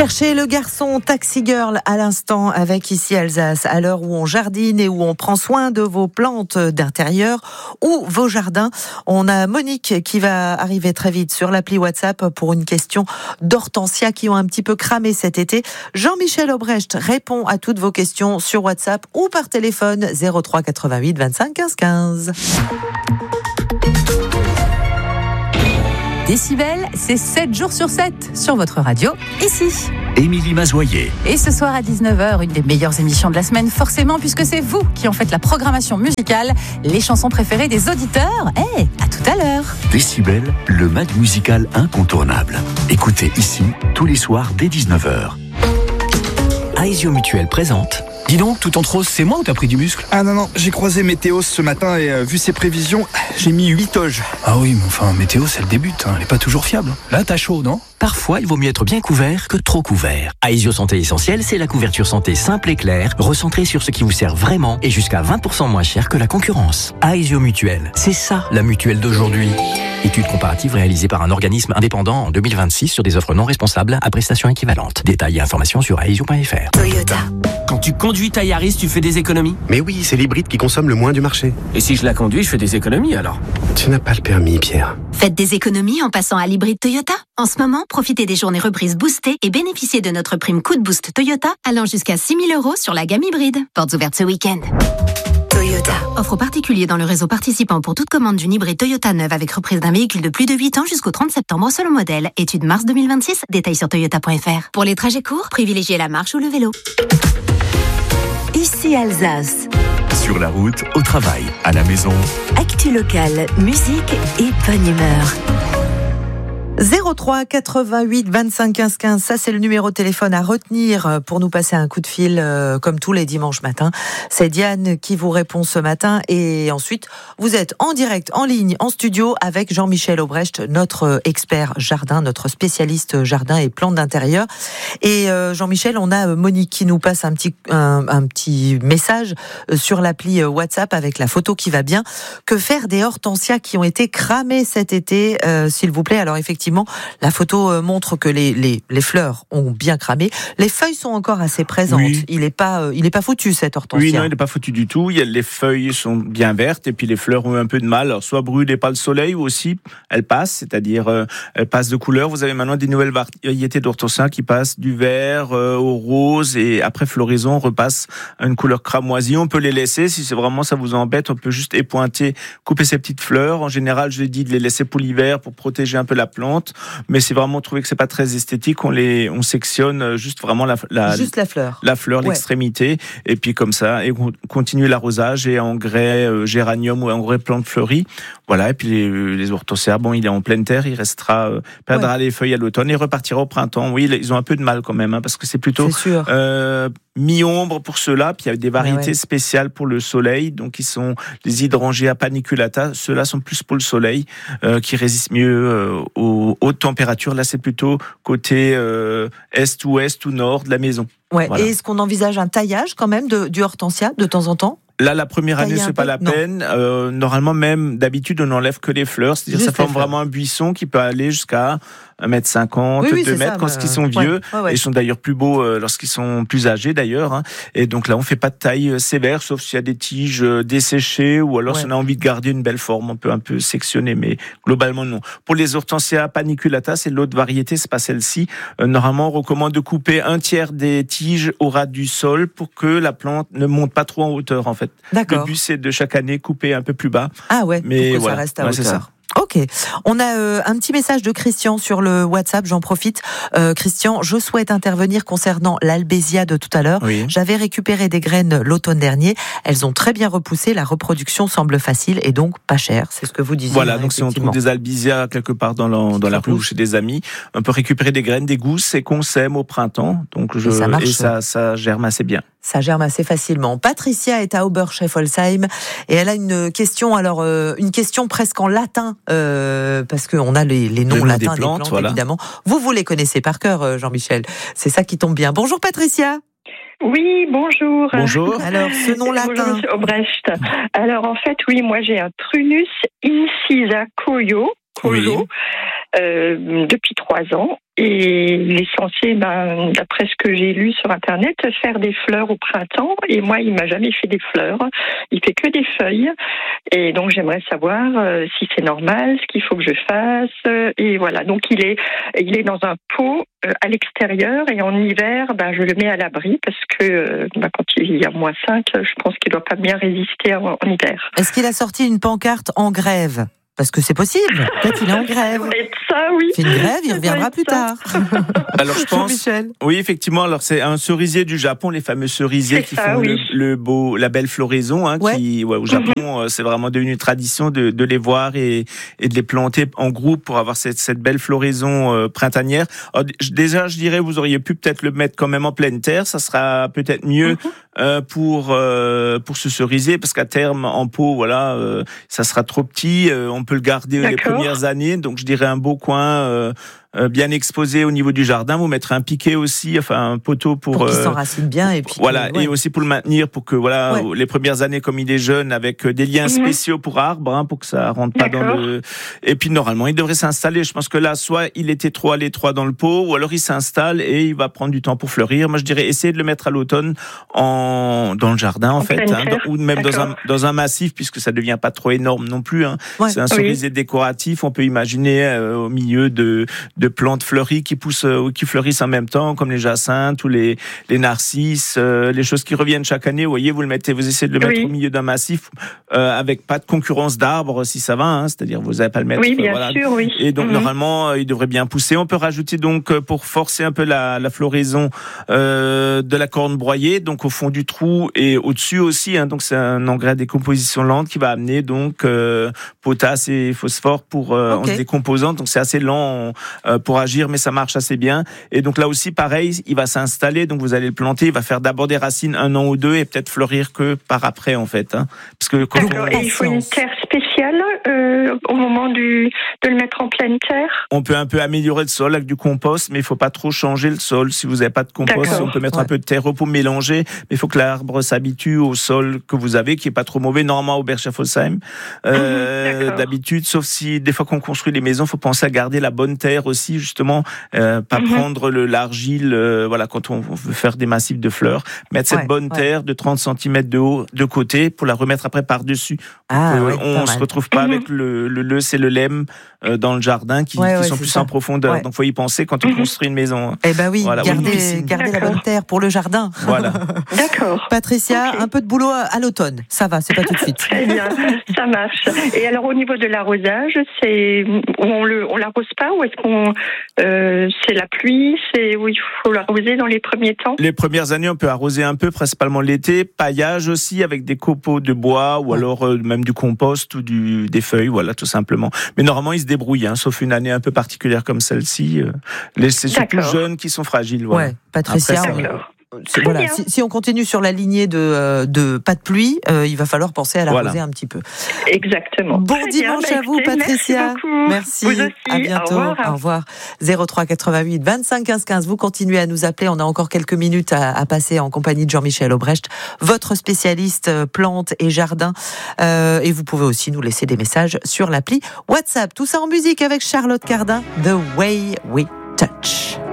Cherchez le garçon Taxi Girl à l'instant avec Ici Alsace, à l'heure où on jardine et où on prend soin de vos plantes d'intérieur ou vos jardins. On a Monique qui va arriver très vite sur l'appli WhatsApp pour une question d'hortensia qui ont un petit peu cramé cet été. Jean-Michel Aubrecht répond à toutes vos questions sur WhatsApp ou par téléphone 03 88 25 15 15. Décibel, c'est 7 jours sur 7 sur votre radio, ici. Émilie Mazoyer. Et ce soir à 19h, une des meilleures émissions de la semaine, forcément, puisque c'est vous qui en faites la programmation musicale, les chansons préférées des auditeurs. À tout à l'heure. Décibel, le mag musical incontournable. Écoutez ici, tous les soirs dès 19h. Aesio Mutuel présente. Dis donc, tout en rose, c'est moi ou t'as pris du muscle? Ah non, j'ai croisé Météo ce matin et vu ses prévisions, j'ai mis 8 toges. Ah oui, mais enfin, Météo, c'est le début, elle est pas toujours fiable. Là, t'as chaud, non? Parfois, il vaut mieux être bien couvert que trop couvert. Aesio Santé Essentielle, c'est la couverture santé simple et claire, recentrée sur ce qui vous sert vraiment et jusqu'à 20% moins cher que la concurrence. Aesio Mutuel, c'est ça la mutuelle d'aujourd'hui. Étude comparative réalisée par un organisme indépendant en 2026 sur des offres non responsables à prestations équivalentes. Détails et informations sur aesio.fr. Toyota. Quand tu conduis ta Yaris, tu fais des économies? Mais oui, c'est l'hybride qui consomme le moins du marché. Et si je la conduis, je fais des économies alors? Tu n'as pas le permis, Pierre. Faites des économies en passant à l'hybride Toyota. En ce moment, profitez des journées reprises boostées et bénéficiez de notre prime coup de boost Toyota allant jusqu'à 6 000 € sur la gamme hybride. Portes ouvertes ce week-end. Toyota. Offre particulier dans le réseau participant pour toute commande d'une hybride Toyota neuve avec reprise d'un véhicule de plus de 8 ans jusqu'au 30 septembre selon modèle. Étude mars 2026. Détails sur toyota.fr. Pour les trajets courts, privilégiez la marche ou le vélo. Ici Alsace. Sur la route, au travail, à la maison. Actu locale, musique et bonne humeur. 03 88 25 15 15, ça c'est le numéro de téléphone à retenir pour nous passer un coup de fil comme tous les dimanches matins. C'est Diane qui vous répond ce matin et ensuite vous êtes en direct, en ligne, en studio avec Jean-Michel Aubrecht, notre expert jardin, notre spécialiste jardin et plantes d'intérieur. Et Jean-Michel, on a Monique qui nous passe un petit message sur l'appli WhatsApp avec la photo qui va bien. Que faire des hortensias qui ont été cramées cet été, s'il vous plaît? Alors effectivement, la photo montre que les fleurs ont bien cramé. Les feuilles sont encore assez présentes. Oui. Il est pas foutu cette hortensia. Oui, non, il n'est pas foutu du tout. Les feuilles sont bien vertes et puis les fleurs ont un peu de mal. Alors, soit brûlées par le soleil ou aussi elles passent, c'est-à-dire elles passent de couleur. Vous avez maintenant des nouvelles variétés d'hortensia qui passent du vert au rose et après floraison on repasse à une couleur cramoisie. On peut les laisser si c'est vraiment ça vous embête. On peut juste épointer, couper ces petites fleurs. En général, je dis de les laisser pour l'hiver pour protéger un peu la plante. Mais c'est vraiment trouvé que c'est pas très esthétique. On sectionne juste vraiment la fleur, l'extrémité, et puis comme ça, et on continue l'arrosage et engrais géranium ou engrais plantes fleuries. Voilà, et puis les hortensias, il est en pleine terre, il perdra les feuilles à l'automne et repartira au printemps. Oui, ils ont un peu de mal quand même, parce que c'est plutôt mi-ombre pour ceux-là, puis il y a des variétés spéciales pour le soleil, donc qui sont les hydrangea paniculata. Ceux-là sont plus pour le soleil, qui résistent mieux aux hautes températures. Là, c'est plutôt côté est, ouest ou nord de la maison. Ouais. Voilà. Et est-ce qu'on envisage un taillage quand même du hortensia de temps en temps? Là, la première année, c'est pas la peine. Normalement, même d'habitude, on n'enlève que les fleurs. C'est-à-dire, ça forme vraiment un buisson qui peut aller jusqu'à 1,50 m, 2 mètres quand ils sont vieux. Et ils sont d'ailleurs plus beaux lorsqu'ils sont plus âgés d'ailleurs. Et donc là, on fait pas de taille sévère, sauf s'il y a des tiges desséchées ou alors si on a envie de garder une belle forme, on peut un peu sectionner, mais globalement non. Pour les hortensias paniculata, c'est l'autre variété, c'est pas celle-ci. Normalement, on recommande de couper un tiers des tiges au ras du sol pour que la plante ne monte pas trop en hauteur en fait. D'accord. Le but, c'est de chaque année couper un peu plus bas. Ah ouais, mais pour que ça reste à hauteur. C'est ça. Ok, on a un petit message de Christian sur le WhatsApp, j'en profite. Christian, je souhaite intervenir concernant l'albésia de tout à l'heure. Oui. J'avais récupéré des graines l'automne dernier, elles ont très bien repoussé, la reproduction semble facile et donc pas chère, c'est ce que vous disiez. Voilà, donc si on trouve des albésias quelque part dans la rue ou chez des amis, on peut récupérer des graines, des gousses et qu'on sème au printemps. Donc ça germe assez bien. Ça germe assez facilement. Patricia est à Oberscheffolsheim et elle a une question, une question presque en latin, parce qu'on a les noms latins des plantes voilà. Évidemment. Vous les connaissez par cœur, Jean-Michel. C'est ça qui tombe bien. Bonjour Patricia. Oui, bonjour. Bonjour. Alors, ce nom latin. Bonjour, Aubrecht. Alors, en fait, oui, moi, j'ai un Prunus incisa coyo. Kojo, depuis 3 ans. Et il est censé, d'après ce que j'ai lu sur Internet, faire des fleurs au printemps. Et moi, il m'a jamais fait des fleurs. Il fait que des feuilles. Et donc, j'aimerais savoir si c'est normal, ce qu'il faut que je fasse. Et voilà. Donc, il est dans un pot à l'extérieur. Et en hiver, je le mets à l'abri parce que quand il y a -5, je pense qu'il doit pas bien résister en hiver. Est-ce qu'il a sorti une pancarte en grève ? Parce que c'est possible. Peut-être il est en grève. Ça, oui. Il fait une grève, il reviendra plus tard. Alors je pense. Oui, effectivement. Alors c'est un cerisier du Japon, les fameux cerisiers qui font la belle floraison, qui au Japon, c'est vraiment devenu une tradition de les voir et de les planter en groupe pour avoir cette belle floraison printanière. Alors, déjà, je dirais, vous auriez pu peut-être le mettre quand même en pleine terre. Ça sera peut-être mieux. Pour ce cerisier, parce qu'à terme en pot, ça sera trop petit. On peut le garder les premières années, donc je dirais un beau coin bien exposé au niveau du jardin. Vous mettrez un piquet aussi, un poteau pour qu'il s'enracine bien et puis et aussi pour le maintenir, pour que les premières années, comme il est jeune, avec des liens spéciaux pour arbres, pour que ça rentre pas dans le. Et puis normalement, il devrait s'installer. Je pense que là, soit il était trop à l'étroit dans le pot, ou alors il s'installe et il va prendre du temps pour fleurir. Moi, je dirais essayer de le mettre à l'automne dans le jardin en fait, ou même dans un massif, puisque ça devient pas trop énorme non plus. C'est un cerisier décoratif. On peut imaginer au milieu de plantes fleuries qui poussent ou qui fleurissent en même temps, comme les jacinthes ou les narcisses, les choses qui reviennent chaque année. Vous voyez, vous essayez de le mettre au milieu d'un massif avec pas de concurrence d'arbres, si ça va, c'est-à-dire vous n'allez pas le mettre. Oui, bien sûr, oui. Et donc normalement, il devrait bien pousser. On peut rajouter donc pour forcer un peu la floraison de la corne broyée, donc au fond du trou et au-dessus aussi. Donc c'est un engrais à décomposition lente qui va amener donc potasse et phosphore pour en se décomposant. Donc c'est assez lent pour agir, mais ça marche assez bien. Et donc là aussi, pareil, il va s'installer. Donc vous allez le planter. Il va faire d'abord des racines 1 an ou 2 et peut-être fleurir que par après en fait. Parce que et il faut une terre spéciale au moment de le mettre en pleine terre. On peut un peu améliorer le sol avec du compost, mais il faut pas trop changer le sol. Si vous n'avez pas de compost, on peut mettre un peu de terreau pour mélanger. Mais il faut que l'arbre s'habitue au sol que vous avez, qui est pas trop mauvais. Normalement au Berchefosheim, d'habitude, sauf si des fois qu'on construit les maisons, faut penser à garder la bonne terre aussi, justement, pas prendre l'argile, quand on veut faire des massifs de fleurs, mettre cette bonne terre de 30 cm de haut de côté pour la remettre après par-dessus. On se retrouve pas avec le leuc et le lemme dans le jardin qui sont plus en profondeur. Donc faut y penser quand on construit une maison. Eh ben oui, gardez la bonne terre pour le jardin. Voilà. D'accord. Patricia, un peu de boulot à l'automne. Ça va, c'est pas tout de suite. Très bien, ça marche. Et alors au niveau de l'arrosage, on l'arrose pas ou est-ce qu'on c'est la pluie, c'est où il faut l'arroser dans les premiers temps? Les premières années, on peut arroser un peu, principalement l'été. Paillage aussi avec des copeaux de bois ou alors même du compost ou des feuilles, tout simplement. Mais normalement, ils se débrouillent, après, une année un peu particulière comme celle-ci. C'est surtout jeunes qui sont fragiles. Ouais, Patricia. Si on continue sur la lignée de pas de pluie, il va falloir penser à l'arroser un petit peu. Exactement. Bon dimanche à vous, Patricia. Merci. Vous aussi. À bientôt. Au revoir. 03 88 25 15 15. Vous continuez à nous appeler. On a encore quelques minutes à passer en compagnie de Jean-Michel Aubrecht, votre spécialiste plantes et jardins. Et vous pouvez aussi nous laisser des messages sur l'appli WhatsApp. Tout ça en musique avec Charlotte Cardin, The Way We Touch.